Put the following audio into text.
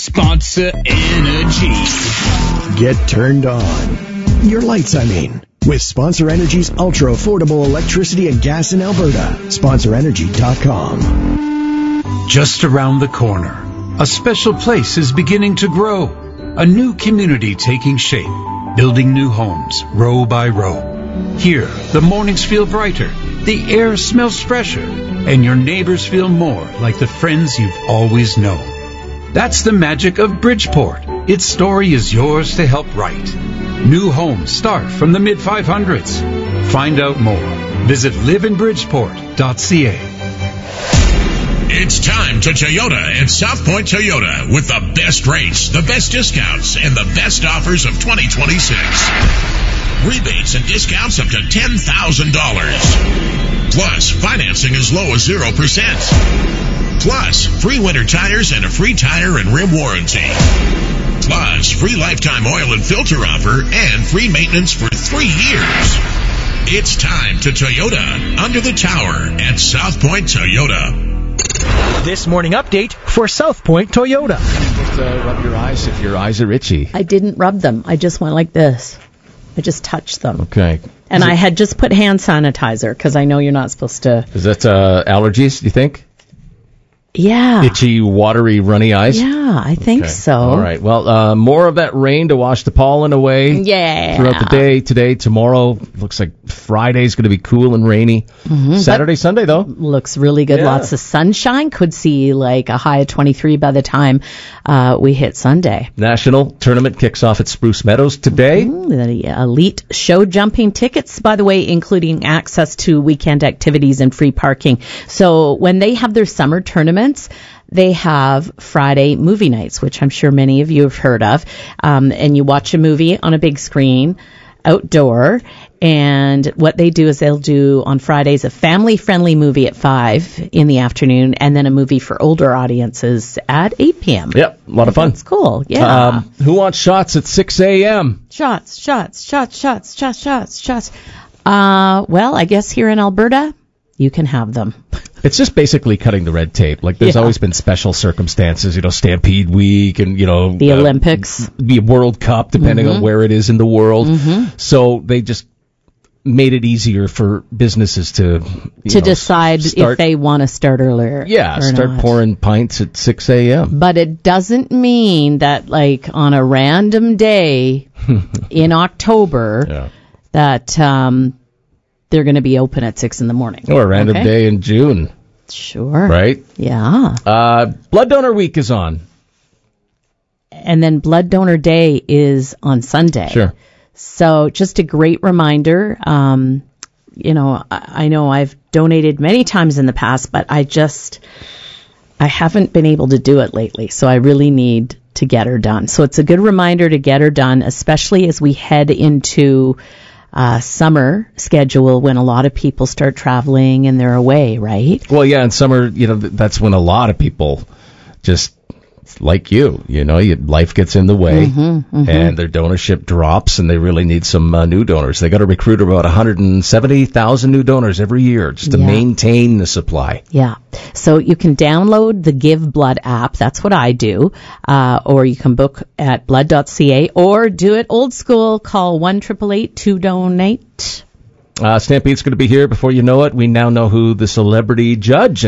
Sponsor Energy. Get turned on. Your lights, I mean. With Sponsor Energy's ultra-affordable electricity and gas in Alberta. SponsorEnergy.com. Just around the corner, a special place is beginning to grow. A new community taking shape, building new homes, row by row. Here, the mornings feel brighter, the air smells fresher, and your neighbors feel more like the friends you've always known. That's the magic of Bridgeport. Its story is yours to help write. New homes start from the mid-500s. Find out more. Visit liveinbridgeport.ca. It's time to Toyota at South Point Toyota with the best rates, the best discounts, and the best offers of 2026. Rebates and discounts up to $10,000. Plus, financing as low as 0%. Plus, free winter tires and a free tire and rim warranty. Plus, free lifetime oil and filter offer and free maintenance for 3 years. It's time to Toyota under the tower at South Point Toyota. This morning update for South Point Toyota. Just rub your eyes if your eyes are itchy. I didn't rub them. I just went like this. I just touched them. Okay. And I had just put hand sanitizer because I know you're not supposed to. Is that allergies, do you think? Yeah. Itchy, watery, runny eyes? Yeah, I think so. All right. Well, more of that rain to wash the pollen away. Yeah. Throughout the day, today, tomorrow. Looks like Friday's going to be cool and rainy. Mm-hmm. Saturday, Sunday, though. Looks really good. Yeah. Lots of sunshine. Could see like a high of 23 by the time we hit Sunday. National tournament kicks off at Spruce Meadows today. The elite show jumping tickets, by the way, including access to weekend activities and free parking. So when they have their summer tournament, they have Friday movie nights, which I'm sure many of you have heard of. And you watch a movie on a big screen, outdoor. And what they do is they'll do on Fridays a family-friendly movie at 5 in the afternoon, and then a movie for older audiences at 8 p.m. Yep, a lot of fun. It's cool, yeah. Who wants shots at 6 a.m.? Shots. Well, I guess here in Alberta, you can have them. It's just basically cutting the red tape. Like, there's always been special circumstances, Stampede Week and, the Olympics. The World Cup, depending on where it is in the world. Mm-hmm. So they just made it easier for businesses to decide if they want to start earlier. Yeah, start pouring pints at 6 a.m. But it doesn't mean that, like, on a random day in October, that they're going to be open at 6 in the morning. Or a random day in June. Sure. Right? Yeah. Blood Donor Week is on. And then Blood Donor Day is on Sunday. Sure. So just a great reminder. I know I've donated many times in the past, but I haven't been able to do it lately. So I really need to get her done. So it's a good reminder to get her done, especially as we head into summer schedule when a lot of people start traveling and they're away, right? Well, yeah, in summer, that's when a lot of people just like life gets in the way, and their donorship drops, and they really need some new donors. They got to recruit about 170,000 new donors every year just to maintain the supply. Yeah. So you can download the Give Blood app. That's what I do. Or you can book at blood.ca or do it old school. Call 1-888-2-DONATE. Stampede's going to be here before you know it. We now know who the celebrity judge